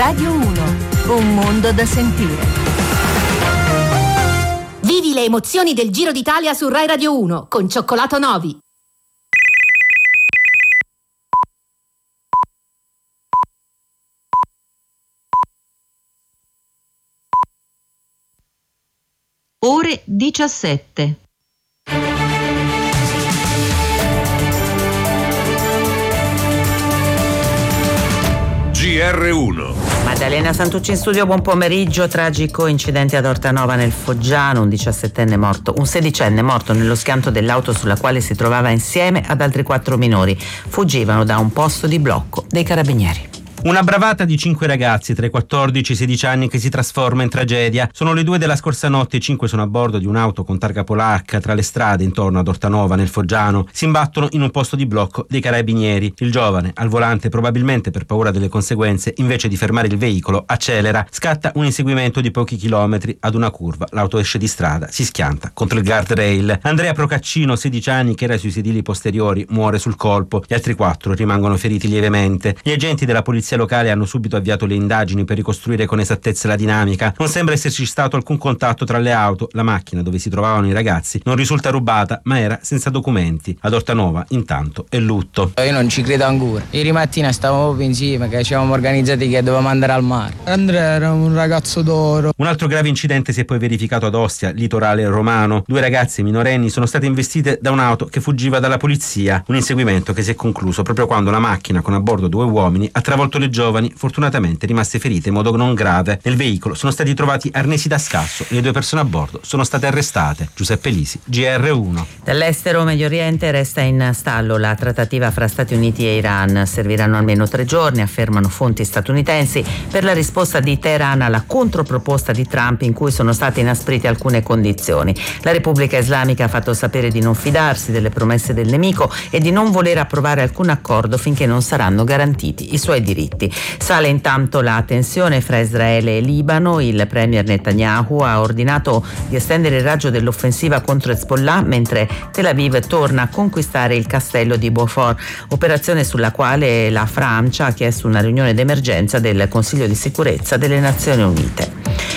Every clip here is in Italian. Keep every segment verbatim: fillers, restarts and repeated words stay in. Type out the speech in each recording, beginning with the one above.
Radio uno, un mondo da sentire. Vivi le emozioni del Giro d'Italia su Rai Radio uno con Cioccolato Novi. Ore diciassette. G R uno. Maddalena Santucci in studio, buon pomeriggio. Tragico incidente ad Ortanova nel Foggiano, un diciassettenne morto, un sedicenne morto nello schianto dell'auto sulla quale si trovava insieme ad altri quattro minori. Fuggivano da un posto di blocco dei carabinieri. Una bravata di cinque ragazzi tra i quattordici e i sedici anni che si trasforma in tragedia. Sono le due della scorsa notte, i cinque sono a bordo di un'auto con targa polacca tra le strade intorno ad Ortanova nel Foggiano. Si imbattono in un posto di blocco dei carabinieri. Il giovane, al volante probabilmente per paura delle conseguenze, invece di fermare il veicolo, accelera. Scatta un inseguimento di pochi chilometri. Ad una curva l'auto esce di strada, si schianta contro il guardrail. Andrea Procaccino, sedici anni, che era sui sedili posteriori, muore sul colpo. Gli altri quattro rimangono feriti lievemente. Gli agenti della polizia locale hanno subito avviato le indagini per ricostruire con esattezza la dinamica. Non sembra esserci stato alcun contatto tra le auto. La macchina dove si trovavano i ragazzi non risulta rubata, ma era senza documenti. Ad Ortanova intanto è lutto. Io non ci credo ancora. Ieri mattina stavamo proprio insieme, che ci avevamo organizzati che dovevamo andare al mare. Andrea era un ragazzo d'oro. Un altro grave incidente si è poi verificato ad Ostia, litorale romano. Due ragazze minorenni sono state investite da un'auto che fuggiva dalla polizia. Un inseguimento che si è concluso proprio quando la macchina con a bordo due uomini ha travolto le giovani, fortunatamente rimaste ferite in modo non grave. Nel veicolo sono stati trovati arnesi da scasso e le due persone a bordo sono state arrestate. Giuseppe Lisi, G R uno. Dall'estero, Medio Oriente, resta in stallo la trattativa fra Stati Uniti e Iran. Serviranno almeno tre giorni, affermano fonti statunitensi, per la risposta di Teheran alla controproposta di Trump in cui sono state inasprite alcune condizioni. La Repubblica Islamica ha fatto sapere di non fidarsi delle promesse del nemico e di non voler approvare alcun accordo finché non saranno garantiti i suoi diritti. Sale intanto la tensione fra Israele e Libano. Il premier Netanyahu ha ordinato di estendere il raggio dell'offensiva contro Hezbollah, mentre Tel Aviv torna a conquistare il castello di Beaufort, operazione sulla quale la Francia ha chiesto una riunione d'emergenza del Consiglio di sicurezza delle Nazioni Unite.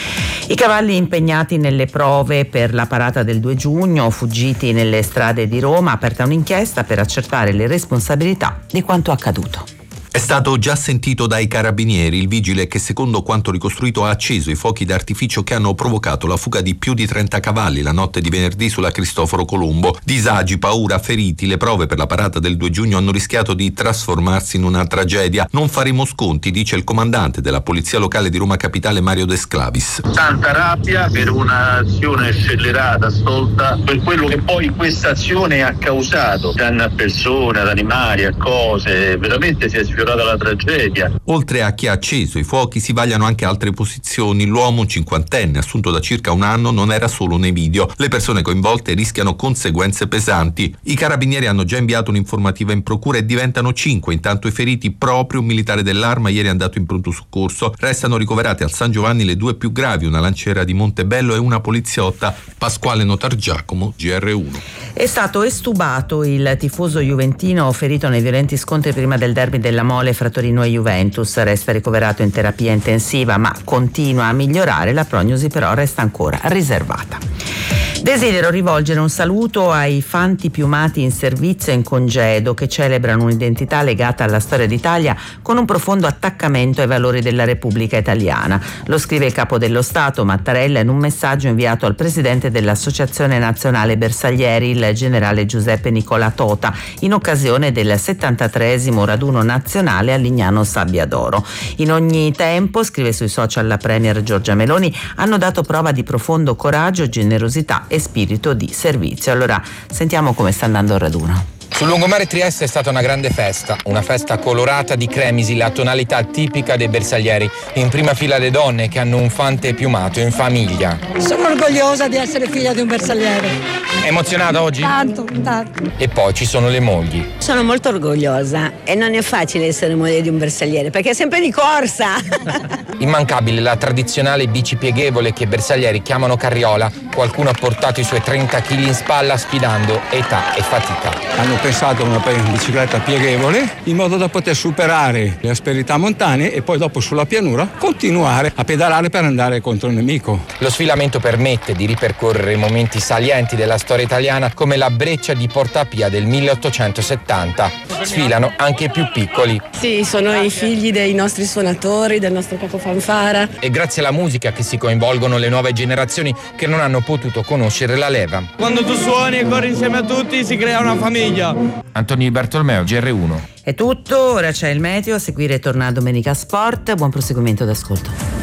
I cavalli impegnati nelle prove per la parata del due giugno, fuggiti nelle strade di Roma, aperta un'inchiesta per accertare le responsabilità di quanto accaduto. È stato già sentito dai carabinieri il vigile che, secondo quanto ricostruito, ha acceso i fuochi d'artificio che hanno provocato la fuga di più di trenta cavalli la notte di venerdì sulla Cristoforo Colombo. Disagi, paura, feriti, le prove per la parata del due giugno hanno rischiato di trasformarsi in una tragedia. Non faremo sconti, dice il comandante della polizia locale di Roma Capitale, Mario De Sclavis. Tanta rabbia per un'azione scellerata, stolta, per quello che poi questa azione ha causato, danno a persone, ad animali, a cose, veramente si è sfiorato la tragedia. Oltre a chi ha acceso i fuochi si vagliano anche altre posizioni. L'uomo, un cinquantenne assunto da circa un anno, non era solo nei video. Le persone coinvolte rischiano conseguenze pesanti. I carabinieri hanno già inviato un'informativa in procura e diventano cinque. Intanto i feriti, proprio un militare dell'Arma ieri è andato in pronto soccorso. Restano ricoverate al San Giovanni le due più gravi, una lanciera di Montebello e una poliziotta. Pasquale Notargiacomo, G R uno. È stato estubato il tifoso juventino ferito nei violenti scontri prima del derby della Mole fra Torino e Juventus. Resta ricoverato in terapia intensiva, ma continua a migliorare. La prognosi però resta ancora riservata. Desidero rivolgere un saluto ai fanti piumati in servizio e in congedo che celebrano un'identità legata alla storia d'Italia con un profondo attaccamento ai valori della Repubblica Italiana. Lo scrive il capo dello Stato Mattarella in un messaggio inviato al presidente dell'Associazione Nazionale Bersaglieri, il generale Giuseppe Nicola Tota, in occasione del settantatreesimo raduno nazionale a Lignano Sabbiadoro. In ogni tempo, scrive sui social la premier Giorgia Meloni, hanno dato prova di profondo coraggio, generosità e spirito di servizio. Allora sentiamo come sta andando il raduno. Sul lungomare Trieste è stata una grande festa, una festa colorata di cremisi, la tonalità tipica dei bersaglieri. In prima fila le donne che hanno un fante piumato in famiglia. Sono orgogliosa di essere figlia di un bersagliere. È emozionata oggi? Tanto, tanto. E poi ci sono le mogli. Sono molto orgogliosa e non è facile essere moglie di un bersagliere perché è sempre di corsa. Immancabile la tradizionale bici pieghevole che i bersaglieri chiamano carriola, Qualcuno ha portato i suoi trenta chili in spalla sfidando età e fatica. Hanno pensato a una bicicletta pieghevole in modo da poter superare le asperità montane e poi dopo sulla pianura continuare a pedalare per andare contro il nemico. Lo sfilamento permette di ripercorrere momenti salienti della storia italiana come la breccia di Porta Pia del milleottocentosettanta. Sfilano anche i più piccoli. Sì, sono i figli dei nostri suonatori, del nostro capo fanfara. E grazie alla musica che si coinvolgono le nuove generazioni che non hanno potuto conoscere la leva. Quando tu suoni e corri insieme a tutti si crea una famiglia. Antonio Bartolomeo, G R uno. È tutto, ora c'è il meteo, a seguire torna Domenica Sport, buon proseguimento d'ascolto.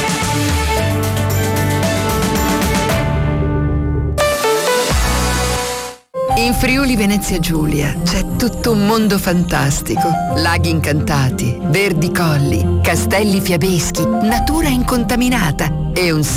In Friuli Venezia Giulia c'è tutto un mondo fantastico. Laghi incantati, verdi colli, castelli fiabeschi, natura incontaminata e un